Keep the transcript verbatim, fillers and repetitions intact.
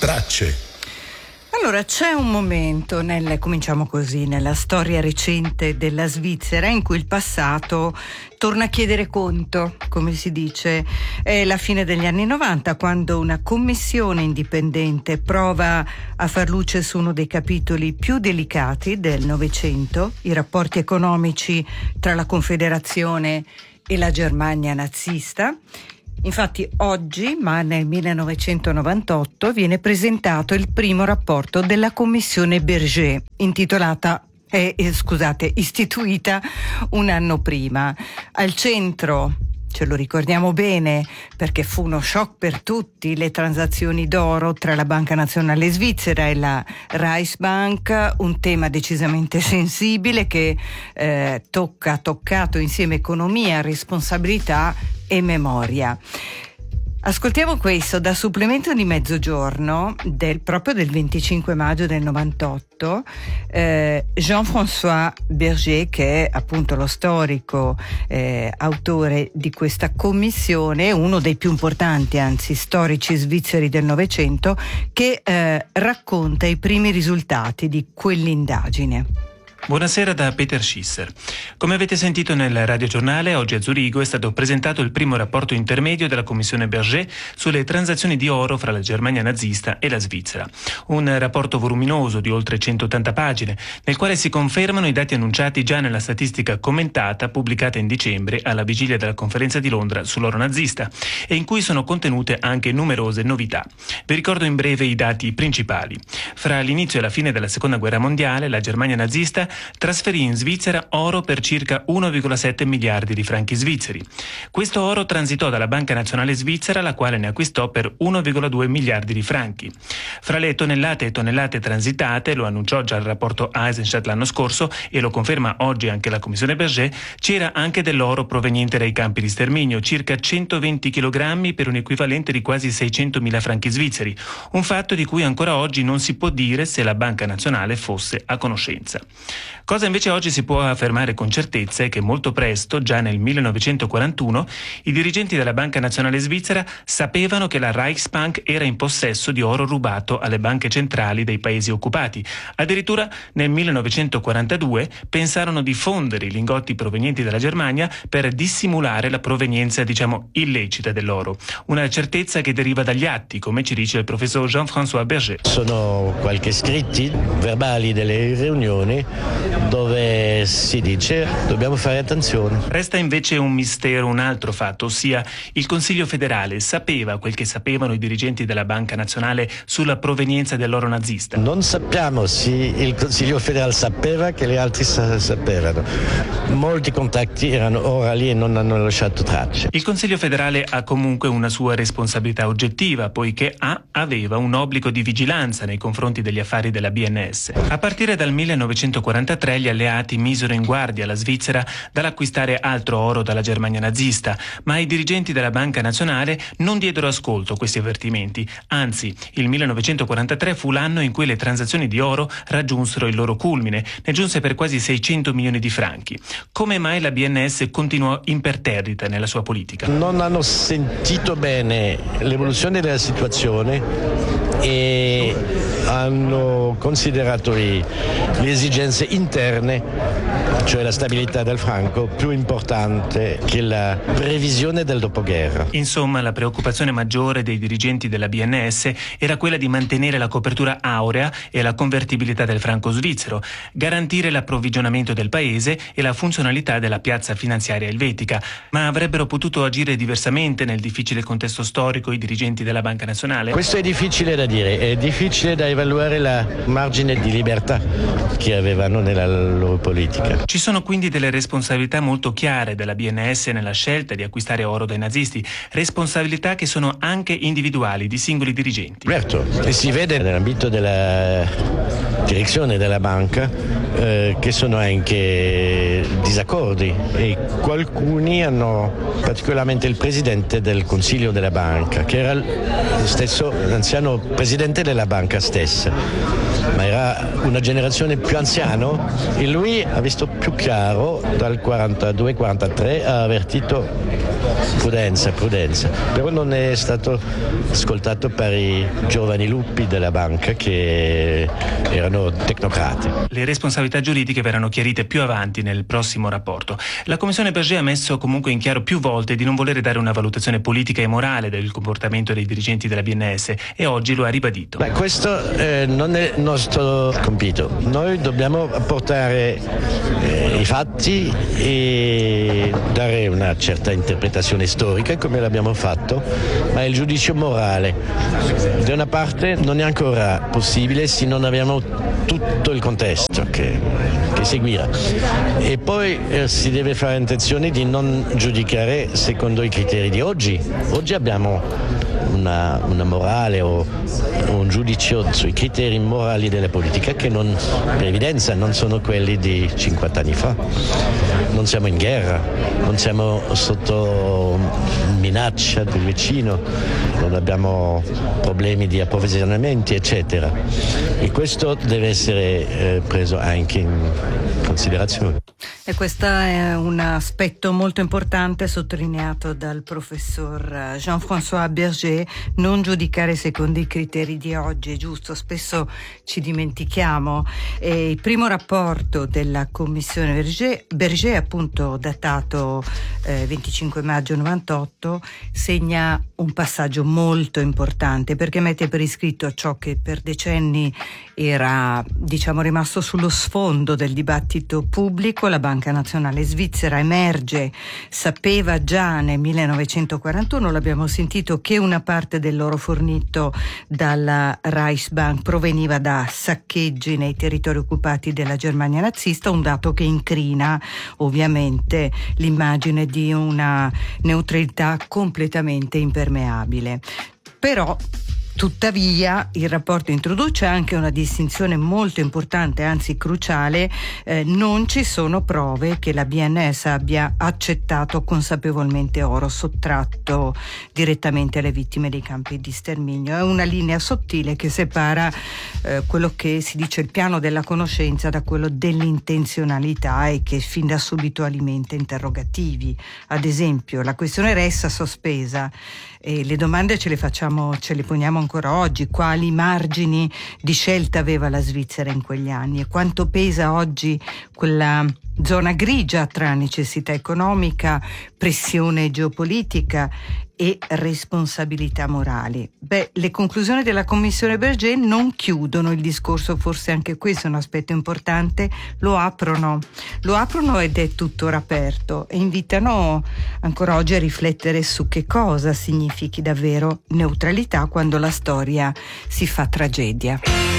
tracce. Allora, c'è un momento, nel, cominciamo così, nella storia recente della Svizzera in cui il passato torna a chiedere conto, come si dice. È la fine degli anni novanta, quando una commissione indipendente prova a far luce su uno dei capitoli più delicati del Novecento, i rapporti economici tra la Confederazione e la Germania nazista. Infatti oggi, ma nel millenovecentonovantotto, viene presentato il primo rapporto della Commissione Berger, intitolata, eh, eh, scusate, istituita un anno prima. Al centro, ce lo ricordiamo bene perché fu uno shock per tutti, le transazioni d'oro tra la Banca Nazionale Svizzera e la Reichsbank, un tema decisamente sensibile che eh, tocca, ha toccato insieme economia, responsabilità e memoria. Ascoltiamo questo da Supplemento di Mezzogiorno del, proprio del venticinque maggio del novantotto. eh, Jean-François Berger, che è appunto lo storico eh, autore di questa commissione, uno dei più importanti, anzi storici svizzeri del Novecento, che eh, racconta i primi risultati di quell'indagine. Buonasera da Peter Schisser. Come avete sentito nel radiogiornale, oggi a Zurigo è stato presentato il primo rapporto intermedio della Commissione Berger sulle transazioni di oro fra la Germania nazista e la Svizzera. Un rapporto voluminoso di oltre centottanta pagine, nel quale si confermano i dati annunciati già nella statistica commentata pubblicata in dicembre alla vigilia della conferenza di Londra sull'oro nazista e in cui sono contenute anche numerose novità. Vi ricordo in breve i dati principali. Fra l'inizio e la fine della Seconda Guerra Mondiale, la Germania nazista trasferì in Svizzera oro per circa uno virgola sette miliardi di franchi svizzeri. Questo oro transitò dalla Banca Nazionale Svizzera, la quale ne acquistò per uno virgola due miliardi di franchi. Fra le tonnellate e tonnellate transitate, lo annunciò già il rapporto Eisenstadt l'anno scorso e lo conferma oggi anche la Commissione Berger, c'era anche dell'oro proveniente dai campi di sterminio, circa centoventi chilogrammi per un equivalente di quasi seicentomila franchi svizzeri, un fatto di cui ancora oggi non si può dire se la Banca Nazionale fosse a conoscenza. Cosa invece oggi si può affermare con certezza è che molto presto, già nel millenovecentoquarantuno, i dirigenti della Banca Nazionale Svizzera sapevano che la Reichsbank era in possesso di oro rubato alle banche centrali dei paesi occupati. Addirittura nel millenovecentoquarantadue pensarono di fondere i lingotti provenienti dalla Germania per dissimulare la provenienza, diciamo, illecita dell'oro. Una certezza che deriva dagli atti, come ci dice il professor Jean-François Berger. Sono qualche scritti verbali delle riunioni dove si dice dobbiamo fare attenzione. Resta invece un mistero un altro fatto, ossia il Consiglio federale sapeva quel che sapevano i dirigenti della Banca Nazionale sulla provenienza dell'oro nazista. Non sappiamo se il Consiglio federale sapeva che gli altri sa- sapevano. Molti contatti erano orali e non hanno lasciato tracce. Il Consiglio federale ha comunque una sua responsabilità oggettiva, poiché A aveva un obbligo di vigilanza nei confronti degli affari della B N S. A partire dal millenovecentoquarantatré gli alleati misero in guardia la Svizzera dall'acquistare altro oro dalla Germania nazista, ma i dirigenti della Banca Nazionale non diedero ascolto a questi avvertimenti. Anzi, il millenovecentoquarantatré fu l'anno in cui le transazioni di oro raggiunsero il loro culmine, ne giunse per quasi seicento milioni di franchi. Come mai la B N S continuò imperterrita nella sua politica? Non hanno sentito bene l'evoluzione della situazione e hanno considerato i, le esigenze interne, cioè la stabilità del franco, più importante che la previsione del dopoguerra. Insomma, la preoccupazione maggiore dei dirigenti della B N S era quella di mantenere la copertura aurea e la convertibilità del franco svizzero, garantire l'approvvigionamento del paese e la funzionalità della piazza finanziaria elvetica. Ma avrebbero potuto agire diversamente nel difficile contesto storico i dirigenti della Banca Nazionale? Questo è difficile da dire, è difficile da evaluare la margine di libertà che avevano nella loro politica. Ci sono quindi delle responsabilità molto chiare della B N S nella scelta di acquistare oro dai nazisti, responsabilità che sono anche individuali di singoli dirigenti. Certo, e si vede nell'ambito della direzione della banca eh, che sono anche disaccordi e alcuni hanno, particolarmente il presidente del consiglio della banca, che era lo stesso anziano presidente della banca stessa, ma era una generazione più anziano e lui ha visto più chiaro dal quarantadue quarantatré, ha avvertito prudenza, prudenza. Però non è stato ascoltato per i giovani lupi della banca che erano tecnocrati. Le responsabilità giuridiche verranno chiarite più avanti nel prossimo rapporto. La Commissione Berger ha messo comunque in chiaro più volte di non volere dare una valutazione politica e morale del comportamento dei dirigenti della B N S e oggi lo ha ribadito. Beh, questo eh, non è il nostro compito. Noi dobbiamo portare eh, i fatti e dare una certa interpretazione storica come l'abbiamo fatto, ma il giudizio morale da una parte non è ancora possibile se non abbiamo tutto il contesto che, che seguirà, e poi eh, si deve fare attenzione di non giudicare secondo i criteri di oggi. Oggi abbiamo una, una morale o un giudizio sui criteri morali della politica che non, per evidenza non sono quelli di cinquanta anni fa. Non siamo in guerra, non siamo sotto minaccia del vicino, non abbiamo problemi di approvvigionamenti eccetera, e questo deve essere eh, preso anche in considerazione. E questo è un aspetto molto importante sottolineato dal professor Jean-François Berger: non giudicare secondo i criteri di oggi. È giusto, spesso ci dimentichiamo. E il primo rapporto della Commissione Berger, Berger appunto datato eh, venticinque maggio novantotto, segna un passaggio molto importante perché mette per iscritto ciò che per decenni era, diciamo, rimasto sullo sfondo del dibattito pubblico. La Banca Nazionale Svizzera emerge, sapeva già nel millenovecentoquarantuno, l'abbiamo sentito, che una parte dell'oro fornito dalla Reichsbank proveniva da saccheggi nei territori occupati della Germania nazista, un dato che incrina ovviamente l'immagine di una neutralità completamente impermeabile. Però tuttavia il rapporto introduce anche una distinzione molto importante, anzi cruciale: eh, non ci sono prove che la B N S abbia accettato consapevolmente oro sottratto direttamente alle vittime dei campi di sterminio. È una linea sottile che separa eh, quello che si dice il piano della conoscenza da quello dell'intenzionalità e che fin da subito alimenta interrogativi. Ad esempio, la questione resta sospesa e le domande ce le facciamo, ce le poniamo ancora oggi. Quali margini di scelta aveva la Svizzera in quegli anni e quanto pesa oggi quella zona grigia tra necessità economica, pressione geopolitica e responsabilità morali? Beh, le conclusioni della Commissione Berger non chiudono il discorso, forse anche questo è un aspetto importante, lo aprono, lo aprono ed è tuttora aperto, e invitano ancora oggi a riflettere su che cosa significhi davvero neutralità quando la storia si fa tragedia.